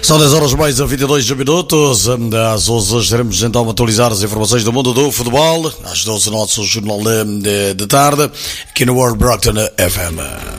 São 10 horas mais a 22 minutos. Às 11 estaremos então a atualizar as informações do mundo do futebol. Às 12 o nosso jornal de tarde, aqui no World Brockton FM.